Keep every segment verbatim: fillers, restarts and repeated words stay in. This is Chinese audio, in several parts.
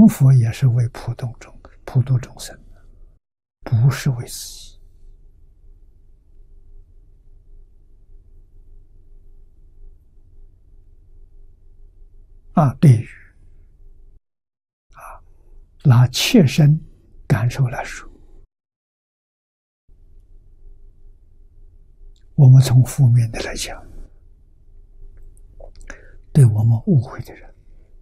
佛也是为普度众普度众生，不是为自己。啊，对于啊拿切身感受来说，我们从负面的来讲，对我们误会的人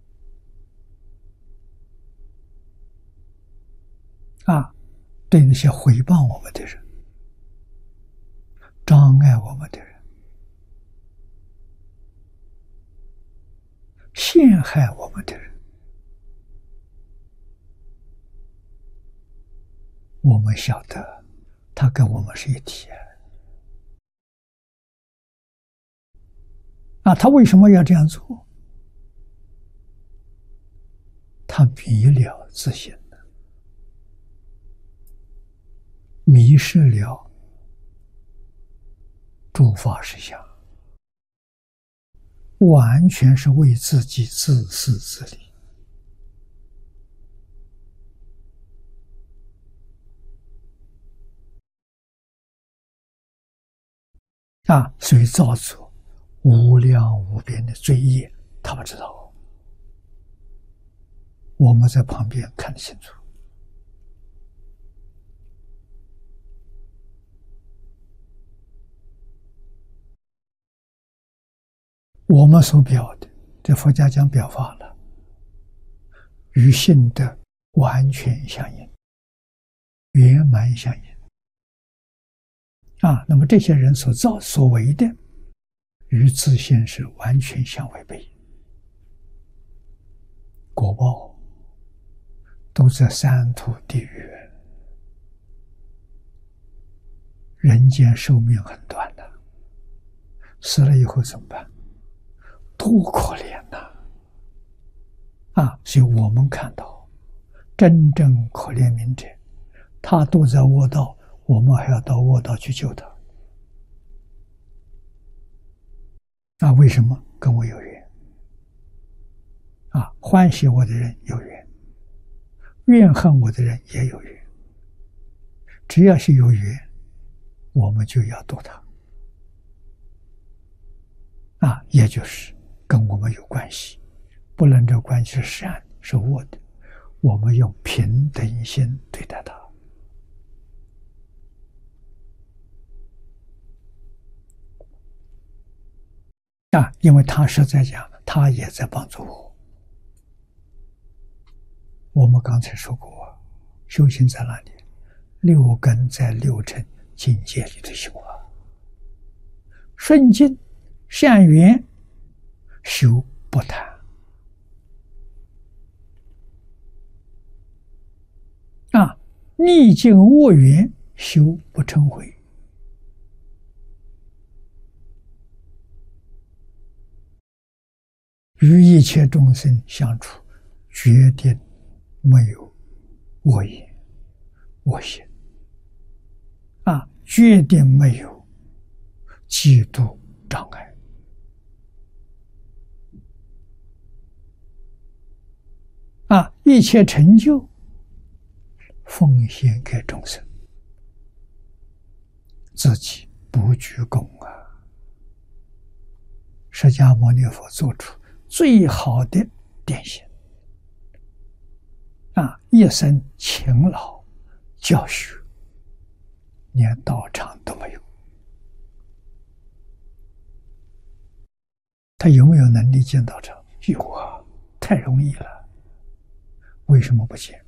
啊，对那些诽谤我们的人、障碍我们的人、陷害我们的人，我们晓得他跟我们是一体啊，他为什么要这样做？他迷了自信了，迷失了诸法实相，完全是为自己自私自利啊，所以造作无量无边的罪业，他不知道，我们在旁边看得清楚。我们所表的，这佛家讲表法了，与性德完全相应，圆满相应啊。那么这些人所造所为的，与自性是完全相违背，果报都在三途地狱。人间寿命很短的，死了以后怎么办？多可怜呐！啊，所以我们看到真正可怜悯者，他都在恶道，我们还要到恶道去救他。啊，为什么？跟我有缘啊，欢喜我的人有缘，怨恨我的人也有缘。只要是有缘，我们就要度他啊，也就是跟我们有关系，不论这关系是善是恶的，我们用平等心对待他啊，因为他是在讲，他也在帮助我。我们刚才说过，修行在哪里？六根在六尘境界里头修啊，顺境善缘修不贪啊，逆境恶缘修不嗔恚与一切众生相处，决定没有恶言恶行啊，决定没有嫉妒障碍啊，一切成就奉献给众生，自己不居功啊。释迦牟尼佛做出最好的典型啊，一生勤劳教学，连道场都没有。他有没有能力建道场？有啊，太容易了。为什么不建？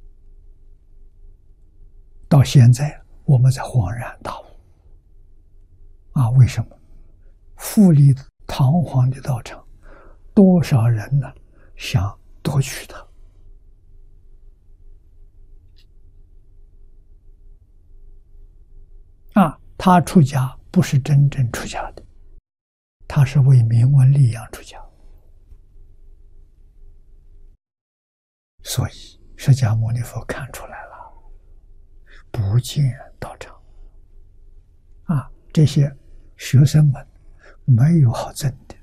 到现在我们才恍然大悟啊！为什么？富丽堂皇的道场，多少人呢想夺取它？啊，他出家不是真正出家的，他是为名闻利养出家。所以释迦牟尼佛看出来了，不建道场啊，这些学生们没有好证的，